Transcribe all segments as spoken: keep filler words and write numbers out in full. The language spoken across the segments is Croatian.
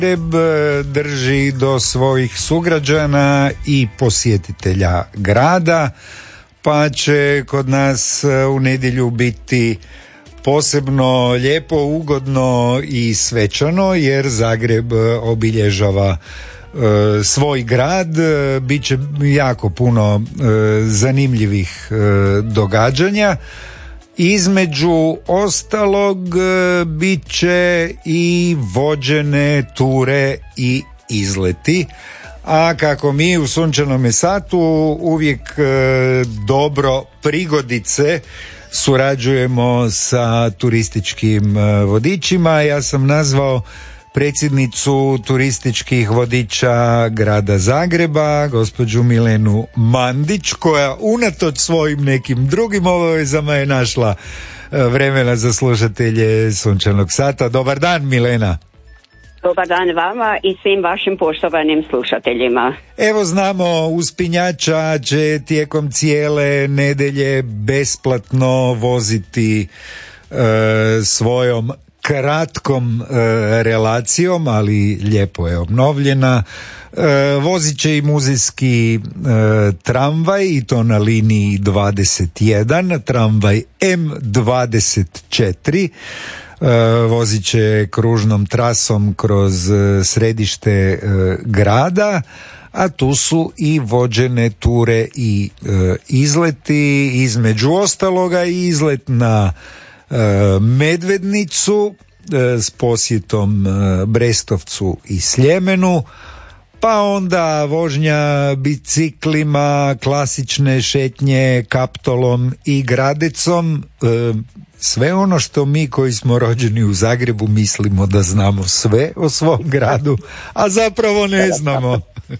Zagreb drži do svojih sugrađana i posjetitelja grada, pa će kod nas u nedjelju biti posebno lijepo, ugodno i svečano, jer Zagreb obilježava e, svoj grad. Biće jako puno e, zanimljivih e, događanja. Između ostalog e, bit će i vođene ture i izleti. A kako mi u Sunčanome satu uvijek e, dobro prigodice surađujemo sa turističkim vodičima, ja sam nazvao predsjednicu turističkih vodiča grada Zagreba, gospođu Milenu Mandić, koja unatoč svojim nekim drugim obavezama je našla vremena za slušatelje Sunčanog sata. Dobar dan, Milena. Dobar dan vama i svim vašim poštovanim slušateljima. Evo, znamo, uspinjača će tijekom cijele nedjelje besplatno voziti e, svojom kratkom e, relacijom, ali lijepo je obnovljena. E, vozit će i muzejski e, tramvaj, i to na liniji dvadeset jedan, tramvaj M dvadeset četiri. Vozit će kružnom trasom kroz središte grada, a tu su i vođene ture i izleti, između ostaloga i izlet na Medvednicu s posjetom Brestovcu i Sljemenu, pa onda vožnja biciklima, klasične šetnje Kaptolom i Gradecom, sve ono što mi koji smo rođeni u Zagrebu mislimo da znamo sve o svom gradu, a zapravo ne znamo.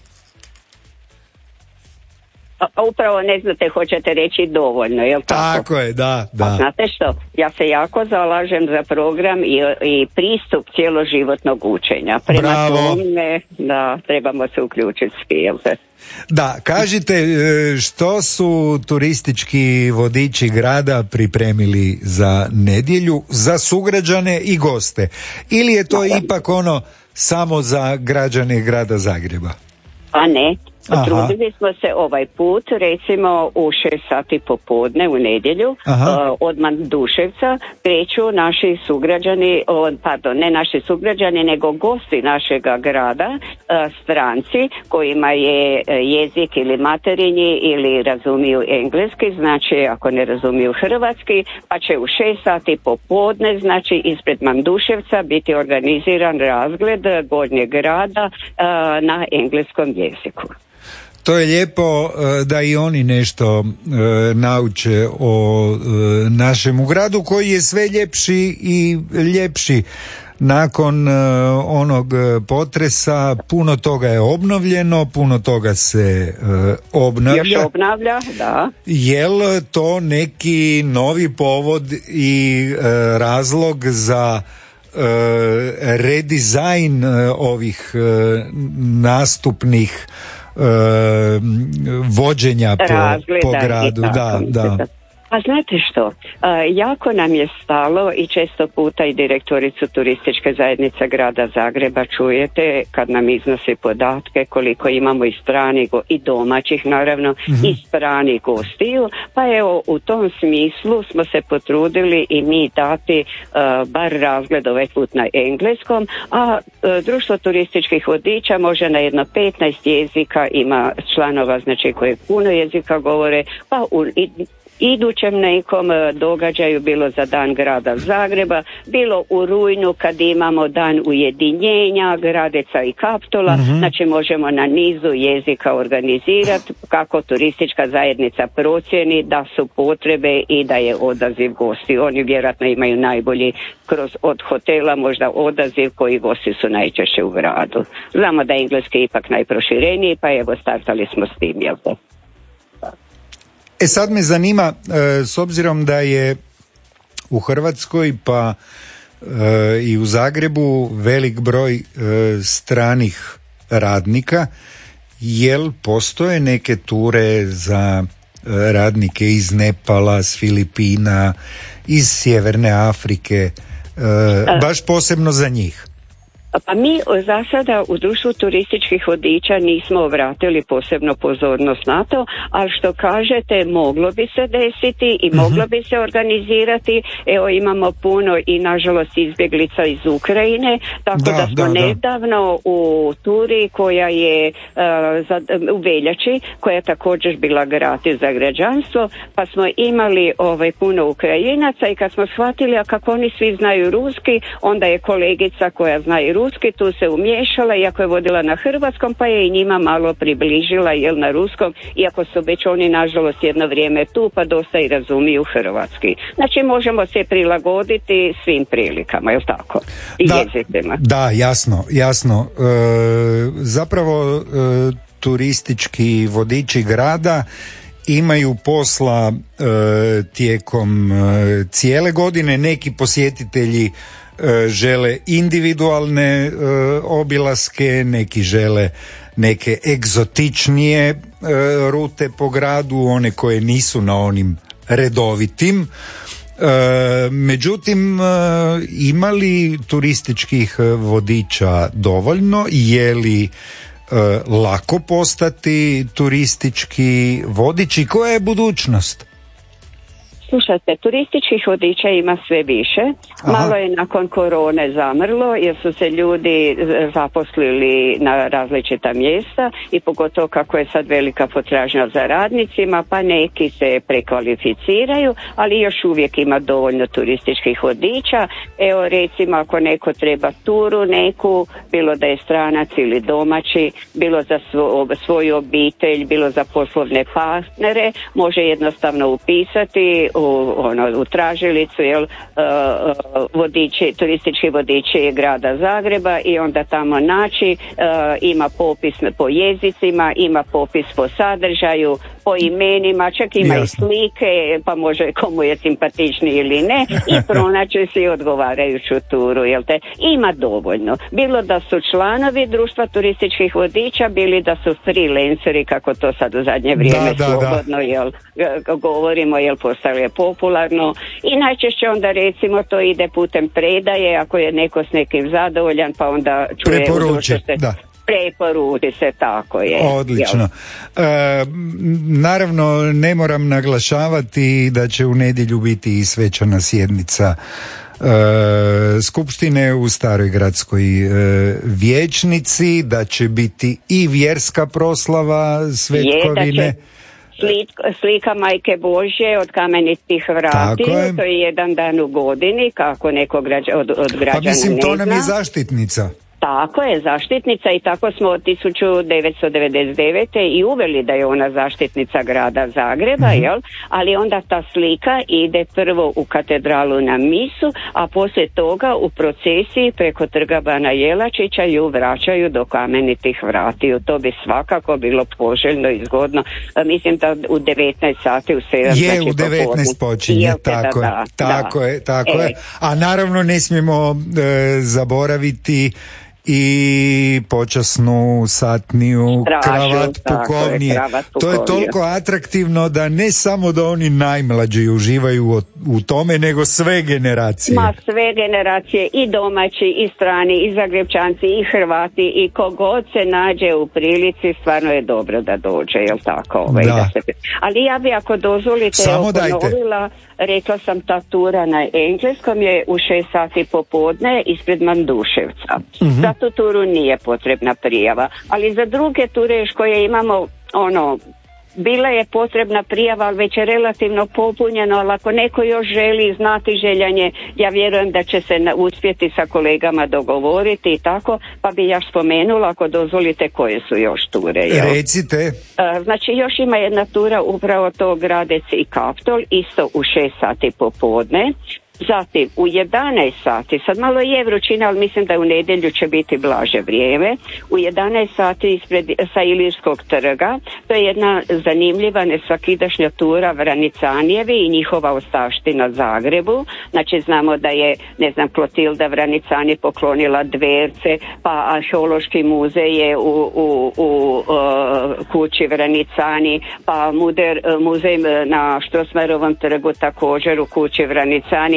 A upravo ne znate, hoćete reći dovoljno, jel tako? Tako je, da, da. A znate što, ja se jako zalažem za program i, i pristup cjeloživotnog učenja. Prema Bravo. tome, da, trebamo se uključiti svi, jel te? Da, kažite, što su turistički vodiči grada pripremili za nedjelju, za sugrađane i goste? Ili je to ipak ono samo za građane grada Zagreba? A ne. Aha. Trudili smo se ovaj put, recimo u šest sati popodne u nedjelju, uh, od Manduševca kreću naši sugrađani, od, pardon, ne naši sugrađani, nego gosti našega grada, uh, stranci kojima je jezik ili materinji ili razumiju engleski, znači ako ne razumiju hrvatski, pa će u šest sati popodne, znači ispred Manduševca biti organiziran razgled gornjeg grada uh, na engleskom jeziku. To je lijepo da i oni nešto e, nauče o e, našemu gradu, koji je sve ljepši i ljepši. Nakon e, onog potresa puno toga je obnovljeno, puno toga se e, obnavlja. Još obnavlja, da. Jel to neki novi povod i e, razlog za e, redizajn e, ovih e, nastupnih Uh, vođenja po, po gradu, da, da. A znate što, uh, jako nam je stalo i često puta i direktoricu turističke zajednice grada Zagreba čujete kad nam iznosi podatke koliko imamo i stranih i domaćih naravno mm-hmm. i stranih gostiju, pa evo u tom smislu smo se potrudili i mi dati uh, bar razgled ovaj put na engleskom, a uh, društvo turističkih vodiča može na jedno petnaest jezika, ima članova znači koji puno jezika govore, pa u i, idućem nekom događaju, bilo za dan grada Zagreba, bilo u rujnu kad imamo dan ujedinjenja Gradeca i Kaptola, mm-hmm. znači možemo na nizu jezika organizirati kako turistička zajednica procjeni da su potrebe i da je odaziv gosti. Oni vjerojatno imaju najbolji kroz od hotela možda odaziv koji gosti su najčešće u gradu. Znamo da je engleski ipak najprošireniji, pa evo startali smo s tim, jel to? E sad me zanima, e, s obzirom da je u Hrvatskoj pa e, i u Zagrebu velik broj e, stranih radnika, jel postoje neke ture za e, radnike iz Nepala, s Filipina, iz Sjeverne Afrike, e, baš posebno za njih? Pa mi za sada u društvu turističkih vodiča nismo obratili posebno pozornost na to, ali što kažete moglo bi se desiti i moglo bi se organizirati. Evo imamo puno i nažalost izbjeglica iz Ukrajine, tako da, da smo da, nedavno da. u turi koja je uh, za, u veljači, koja je također bila gratis za građanstvo, pa smo imali ovaj, puno Ukrajinaca i kad smo shvatili a kako oni svi znaju ruski, onda je kolegica koja zna i ruski tu se umiješala, iako je vodila na hrvatskom, pa je i njima malo približila jel na ruskom, iako su već oni nažalost jedno vrijeme tu, pa dosta i razumiju hrvatski. Znači možemo se prilagoditi svim prilikama, jel tako? I da, jezicima. Da, jasno, jasno. E, zapravo e, turistički vodiči grada imaju posla e, tijekom e, cijele godine. Neki posjetitelji e, žele individualne e, obilaske, neki žele neke egzotičnije e, rute po gradu, one koje nisu na onim redovitim. E, međutim, e, ima li turističkih vodiča dovoljno? Je li lako postati turistički vodič i koja je budućnost? Slušajte, turističkih vodiča ima sve više. Aha. Malo je nakon korone zamrlo jer su se ljudi zaposlili na različita mjesta i pogotovo kako je sad velika potražnja za radnicima, pa neki se prekvalificiraju, ali još uvijek ima dovoljno turističkih vodiča. Evo recimo ako neko treba turu neku, bilo da je stranac ili domaći, bilo za svo, svoju obitelj, bilo za poslovne partnere, može jednostavno upisati u U, ono, u tražilicu jel, uh, vodiči, turistički vodiči grada Zagreba i onda tamo naći, uh, ima popis po jezicima, ima popis po sadržaju, po imenima, čak ima Jasne. i slike, pa može komu je simpatičniji ili ne i pronaći si odgovarajuću turu, jel te? Ima dovoljno. Bilo da su članovi društva turističkih vodiča, bili da su freelanceri, kako to sad u zadnje vrijeme da, slobodno da, da. Jel, govorimo, jel postaje popularno i najčešće onda recimo to ide putem predaje, ako je neko s nekim zadovoljan, pa onda čuje preporuče, da. Preporuči se, tako je. Odlično. E, naravno, ne moram naglašavati da će u nedjelju biti i svečana sjednica e, Skupštine u Staroj gradskoj e, vijećnici, da će biti i vjerska proslava svetkovine. Je, slika Majke Božje od kamenitih vratiju, je. To je jedan dan u godini, kako neko građa, od, od građana pa mislim, ne to zna. nam je zaštitnica. Tako je, zaštitnica i tako smo od tisuću devetsto devedeset devete i uveli da je ona zaštitnica grada Zagreba, mm-hmm. jel? Ali onda ta slika ide prvo u katedralu na misu, a poslije toga u procesiji preko trga Bana Jelačića ju vraćaju do kamenitih vratiju. To bi svakako bilo poželjno i zgodno. Mislim da u devetnaest sati u sedam. Je, znači u devetnaest počinje, tako da, je, da, tako da. je, tako e. je. A naravno ne smijemo e, zaboraviti i počasnu satniju Stražu, kravat pukovnije. Je, kravat to je toliko atraktivno da ne samo da oni najmlađi uživaju u, u tome, nego sve generacije. Ma sve generacije, i domaći, i strani, i Zagrebčanci, i Hrvati, i kogod se nađe u prilici, stvarno je dobro da dođe, jel tako? Ovaj, da. Da se... Ali ja bi, ako dozvolite, samo ponovila, rekla sam, ta tura na engleskom je u šest sati popodne ispred Manduševca. Mm-hmm. Za tu turu nije potrebna prijava, ali za druge ture još koje imamo, ono, bila je potrebna prijava, ali već je relativno popunjeno, ali ako neko još želi znati željanje, ja vjerujem da će se na, uspjeti sa kolegama dogovoriti i tako, pa bi ja spomenula, ako dozvolite, koje su još ture. Jel? Recite. Znači još ima jedna tura upravo to Gradec i Kaptol, isto u šest sati popodne. Zatim u jedanaest sati, sad malo je vrućina, ali mislim da u nedjelju će biti blaže vrijeme, u jedanaest sati ispred sa Ilirskog trga, to je jedna zanimljiva nesvakidašnja tura Vranicanjevi i njihova ostavština Zagrebu. Znači znamo da je, ne znam, Klotilda Vranicani poklonila dverce, pa arheološki muzej je u, u, u uh, kući Vranicani, pa muder, uh, muzej na Štrosmajerovom trgu također u kući Vranicani.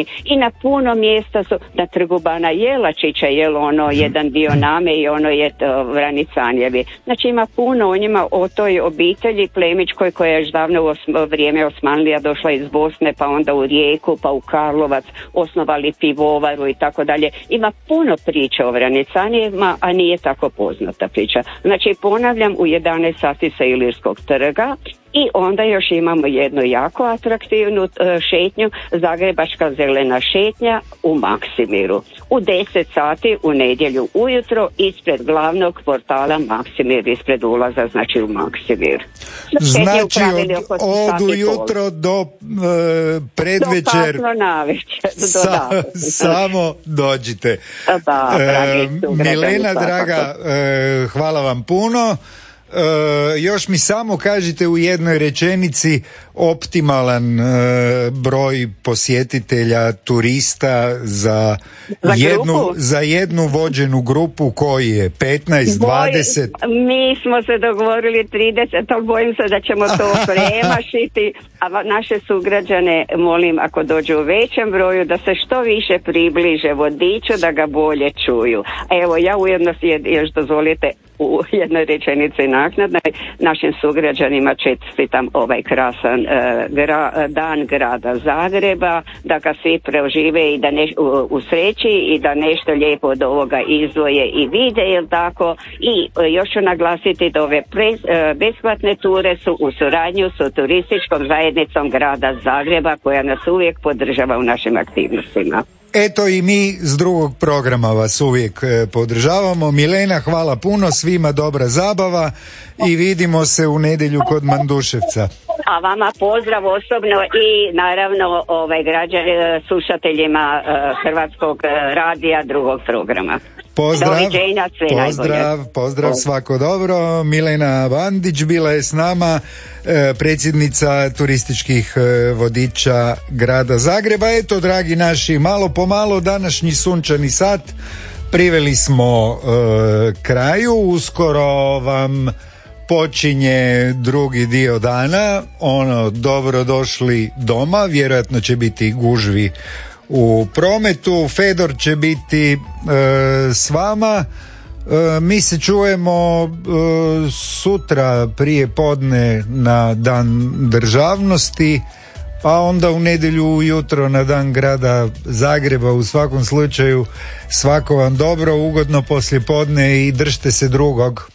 Vrani i na puno mjesta su, na trgu Bana Jelačića, jel ono jedan dio Name i ono je to Vranicanjevi. Znači ima puno o njima, o toj obitelji Plemićkoj koja je još davno u osm- vrijeme Osmanlija došla iz Bosne, pa onda u Rijeku, pa u Karlovac, osnovali pivovaru i tako dalje. Ima puno priča o Vranicanjevima, a nije tako poznata priča. Znači ponavljam, u jedanaest sati sa Ilirskog trga. I onda još imamo jednu jako atraktivnu uh, šetnju, Zagrebačka zelena šetnja u Maksimiru. U deset sati u nedjelju ujutro ispred glavnog portala Maksimir, ispred ulaza, znači u Maksimir. Znači od, od ujutro do uh, predvečer. Do kasno navečer. Sa, samo dođite. Da, uh, Milena, draga, uh, hvala vam puno. Uh, još mi samo kažite u jednoj rečenici optimalan uh, broj posjetitelja, turista za, za jednu, za jednu vođenu grupu koji je petnaest, dvadeset? Mi smo se dogovorili trideset, to bojim se da ćemo to premašiti, a naše sugrađane molim ako dođu u većem broju da se što više približe vodiču, da ga bolje čuju. Evo, ja ujedno još dozvolite u jednoj rečenici naknadnoj našim sugrađanima čestitam ovaj krasan uh, gra, dan grada Zagreba, da ga svi prožive i da ne, u, u sreći i da nešto lijepo od ovoga izdvoje i vide, jel tako? I uh, još ću naglasiti da ove pre, uh, besplatne ture su u suradnju sa turističkom zajednicom grada Zagreba koja nas uvijek podržava u našim aktivnostima. Eto i mi s drugog programa vas uvijek podržavamo. Milena, hvala puno, svima dobra zabava i vidimo se u nedjelju kod Manduševca. A vama pozdrav osobno i naravno ovaj građani, slušateljima Hrvatskog radija drugog programa. Pozdrav, doviđenja, sve pozdrav, najbolje. pozdrav, svako dobro. Milena Bandić bila je s nama, predsjednica turističkih vodiča grada Zagreba. Eto, dragi naši, malo po malo današnji sunčani sat priveli smo e, kraju. Uskoro vam počinje drugi dio dana, ono, dobrodošli doma, vjerojatno će biti gužvi u prometu. Fedor će biti e, s vama. E, mi se čujemo e, sutra prije podne na Dan državnosti, pa onda u nedjelju ujutro na Dan grada Zagreba. U svakom slučaju svako vam dobro, ugodno poslijepodne i držite se drugog.